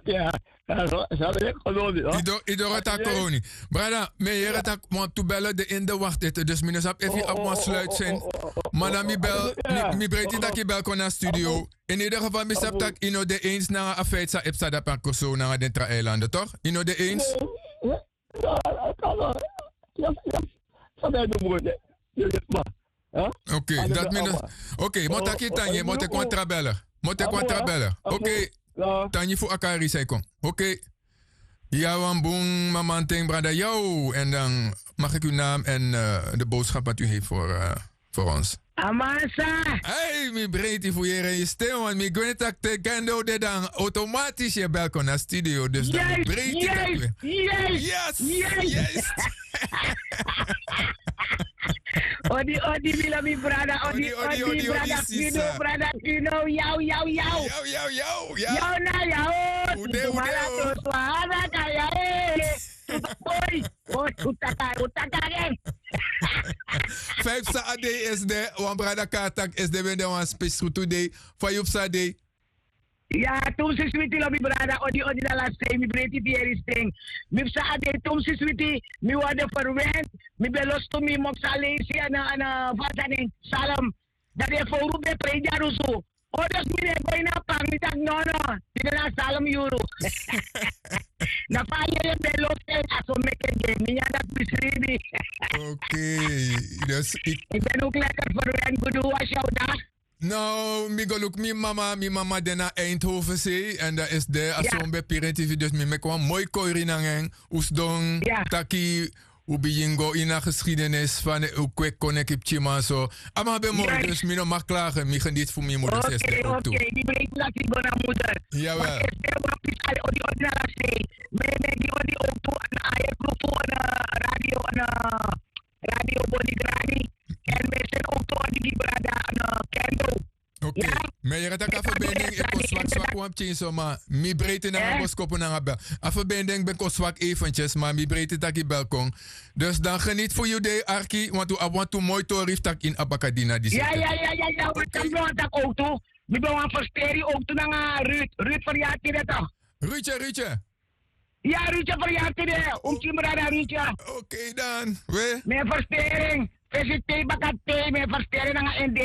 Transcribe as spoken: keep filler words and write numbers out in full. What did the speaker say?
Ja, zal ik gewoon niet, hoor. Ido, ido rata corona. Brada, me jere tak want to bellen de in de wacht eten. Dus minus op even op mijn sluit zijn. Maar dan mi bel, mi breed dat je bel kon naar studio. In ieder geval, mi stap tak ino de eens naar afeit sa ipsa da pan koso naar de eilanden, toch? Ino de eens? Ja, kan wel. Ja, ja. Zal ik doen, broer. Oké, dat minus. Oké, moet ik je tanje, moet ik contrabellen. Moet ik contrabellen. Oké. Tanje voor elkaar zei kom. Oké. Okay. Ja, wan boom, mama ting brada jou. En dan mag ik uw naam en uh, de boodschap wat u heeft voor, uh, voor ons. Amasa! Hey, mi breedte voor je in je stem, want mi gwen tak te kendo de dan automatisch je belkon naar studio. Dus dan mi breedte yes, dat yes, yes, yes, yes. Odi, odi, bila mi brada, odi, odi, odi, brada, kino, brada, kino, yau, yau, yau. Yau, yau, yau, yau. Yau na, yau. Ude, ude. Suara kaya, eh. Boy, oh, utaka, utaka, eh. Vijf Saturday is de, wan brada katak is de wende wan special today. Vijf Saturday. Ja, toen ze switi lo mi brada, odi, odi na laste, mi breti pieri sting. Mi sa ade, toen ze switi, mi wade verwend, mi belos to mi mok sa lesi, ana, ana, vataning, salam. Dat je voor roep de preja rusu. Odos mi ne boy na pang, mi tak nono. Tidak na salam yuru. Na pa je belos te, aso meke game, mi dat bisribi. Oké, dus ik... Ik ben ook lekker verwend, kudu was jou daar. Nou, mi go look mi mama, mi mama den naar Eindhoven zei. En dat is de, als zo'n bij Pirentivi, dus mi me kwam mooi koiri nangen. Oesdong, ja. taki, ubi jingo in de geschiedenis van de ukwek konek ip chima zo. Ama be mooi, dus mi no mag klagen. Mi geniet voor mi moeder zes de ook toe. Oké, die breekt dat ik ben aan moeder. Jawel. Maar is er wat is al odi odi na laste. Me me die odi ook toe aan aye proefo aan radio aan radio body grani. En we zijn ook toe aan die brada aan kendo. Oké, maar je gaat ook een verbinding. Ik kon zwak zwak kwam tien maar mi breedte naar mijn boskoppen naar bel. Een verbinding ben ik zwak eventjes, maar mi breedte dat ik belkom. Dus dan geniet voor jullie Arki, want u want u mooi toerief tak in Abakadina die. Ja ja ja ja ja, wat kan je dat ook toe? Mi ben aan versteri ook toe naar Ruud, Ruud verjaart je dat toch? Ruudje, Ruudje. Ja, Ruudje verjaart je, om te brada Ruudje. Oké dan, we. Mijn verstering. Visite bakat te, mijn verstering naar N D